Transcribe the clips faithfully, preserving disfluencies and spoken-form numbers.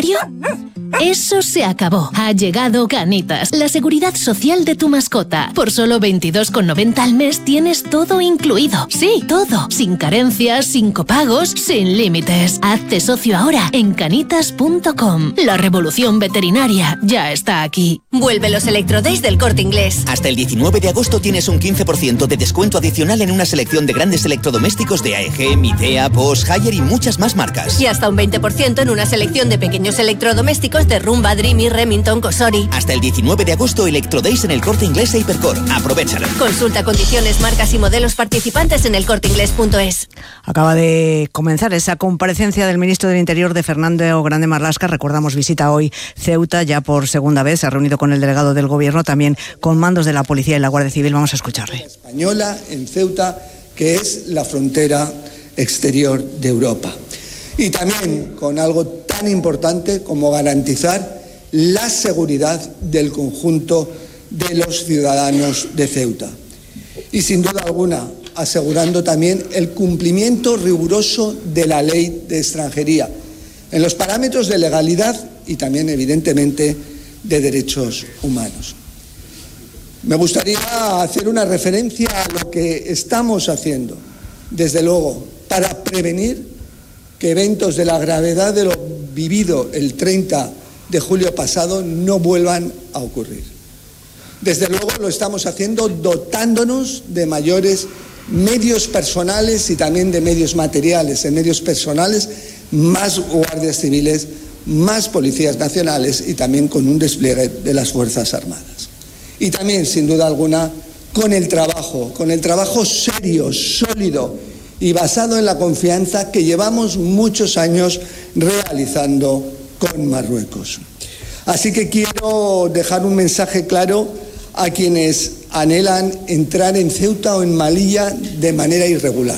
veterinario? Eso se acabó. Ha llegado Canitas, la seguridad social de tu mascota. Por solo veintidós con noventa al mes tienes todo incluido. Sí, todo. Sin carencias, sin copagos, sin límites. Hazte socio ahora en canitas punto com. La revolución veterinaria ya está aquí. Vuelve los Electrodays del Corte Inglés. Hasta el diecinueve de agosto tienes un quince por ciento de descuento adicional en una selección de grandes electrodomésticos de A E G, Midea, Bosch, Haier y muchas más marcas. Y hasta un veinte por ciento en una selección de pequeños electrodomésticos de Rumba, Dreamy, Remington, Cosori. Hasta el diecinueve de agosto, Electrodays en el Corte Inglés e Hipercor. Aprovéchalo. Consulta condiciones, marcas y modelos participantes en el corte inglés punto es. Acaba de comenzar esa comparecencia del ministro del Interior, de Fernando Grande Marlaska. Recordamos, visita hoy Ceuta ya por segunda vez. Se ha reunido con el delegado del Gobierno, también con mandos de la Policía y la Guardia Civil. Vamos a escucharle. Española en Ceuta, que es la frontera exterior de Europa. Y también con algo tan importante como garantizar la seguridad del conjunto de los ciudadanos de Ceuta. Y sin duda alguna, asegurando también el cumplimiento riguroso de la ley de extranjería, en los parámetros de legalidad y también, evidentemente, de derechos humanos. Me gustaría hacer una referencia a lo que estamos haciendo, desde luego, para prevenir que eventos de la gravedad de lo vivido el treinta de julio pasado no vuelvan a ocurrir. Desde luego lo estamos haciendo dotándonos de mayores medios personales y también de medios materiales. En medios personales, más guardias civiles, más policías nacionales y también con un despliegue de las Fuerzas Armadas. Y también, sin duda alguna, con el trabajo, con el trabajo serio, sólido y basado en la confianza que llevamos muchos años realizando con Marruecos. Así que quiero dejar un mensaje claro a quienes anhelan entrar en Ceuta o en Melilla de manera irregular.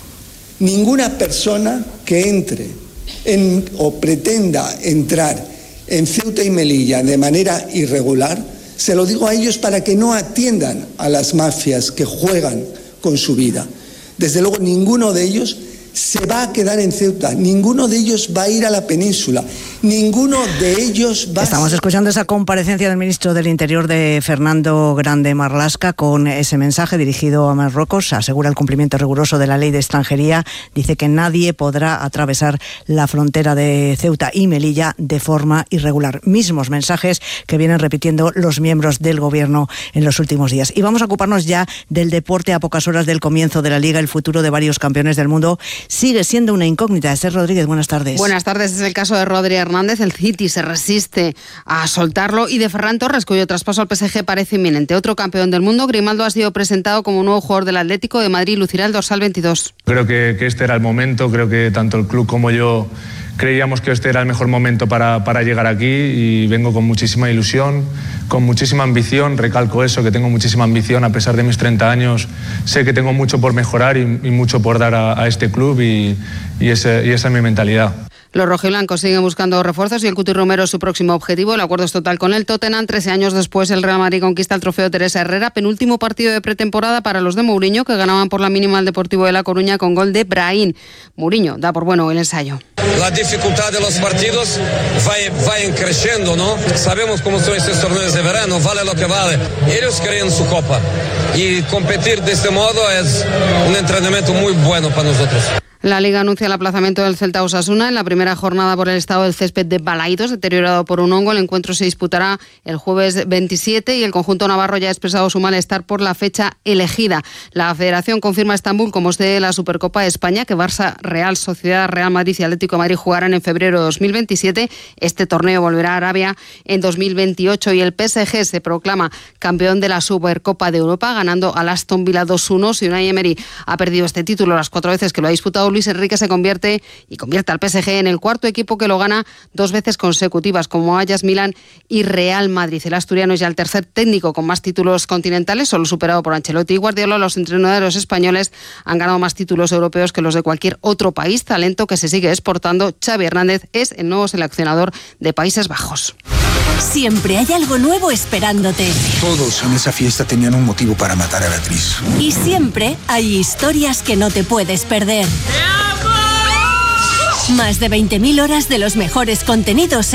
Ninguna persona que entre en, o pretenda entrar en Ceuta y Melilla de manera irregular, se lo digo a ellos para que no atiendan a las mafias que juegan con su vida. Desde luego, ninguno de ellos se va a quedar en Ceuta, ninguno de ellos va a ir a la península, ninguno de ellos va a... Estamos escuchando esa comparecencia del ministro del Interior, de Fernando Grande Marlaska, con ese mensaje dirigido a Marruecos. Asegura el cumplimiento riguroso de la ley de extranjería. Dice que nadie podrá atravesar la frontera de Ceuta y Melilla de forma irregular. Mismos mensajes que vienen repitiendo los miembros del Gobierno en los últimos días. Y vamos a ocuparnos ya del deporte. A pocas horas del comienzo de la Liga, el futuro de varios campeones del mundo sigue siendo una incógnita. Esther Rodríguez, buenas tardes. Buenas tardes. Es el caso de Rodri Hernández. El City se resiste a soltarlo, y de Ferran Torres, cuyo traspaso al P S G parece inminente. Otro campeón del mundo, Grimaldo, ha sido presentado como nuevo jugador del Atlético de Madrid. Lucirá el dorsal veintidós. Creo que, que este era el momento. Creo que tanto el club como yo creíamos que este era el mejor momento para, para llegar aquí, y vengo con muchísima ilusión, con muchísima ambición. Recalco eso, que tengo muchísima ambición a pesar de mis treinta años. Sé que tengo mucho por mejorar y, y mucho por dar a, a este club, y, y, ese, y esa es mi mentalidad. Los rojiblancos siguen buscando refuerzos y el Cuti Romero es su próximo objetivo. El acuerdo es total con el Tottenham. Trece años después, el Real Madrid conquista el trofeo Teresa Herrera. Penúltimo partido de pretemporada para los de Mourinho, que ganaban por la mínima al Deportivo de La Coruña con gol de Brahim. Mourinho da por bueno el ensayo. La dificultad de los partidos va, va creciendo, ¿no? Sabemos cómo son estos torneos de verano, vale lo que vale. Ellos creen su copa, y competir de este modo es un entrenamiento muy bueno para nosotros. La Liga anuncia el aplazamiento del Celta Osasuna en la primera jornada por el estado del césped de Balaidos, deteriorado por un hongo. El encuentro se disputará el jueves veintisiete y el conjunto navarro ya ha expresado su malestar por la fecha elegida. La Federación confirma a Estambul como sede de la Supercopa de España, que Barça, Real Sociedad, Real Madrid y Atlético de Madrid jugarán en febrero de dos mil veintisiete. Este torneo volverá a Arabia en dos mil veintiocho, y el P S G se proclama campeón de la Supercopa de Europa, ganando al Aston Villa dos uno. Si Unai Emery ha perdido este título las cuatro veces que lo ha disputado, Luis Enrique se convierte y convierte al P S G en el cuarto equipo que lo gana dos veces consecutivas, como Ajax, Milán y Real Madrid. El asturiano es ya el tercer técnico con más títulos continentales, solo superado por Ancelotti y Guardiola. Los entrenadores españoles han ganado más títulos europeos que los de cualquier otro país, talento que se sigue exportando. Xavi Hernández es el nuevo seleccionador de Países Bajos. Siempre hay algo nuevo esperándote. Todos en esa fiesta tenían un motivo para matar a Beatriz. Y siempre hay historias que no te puedes perder. Más de veinte mil horas de los mejores contenidos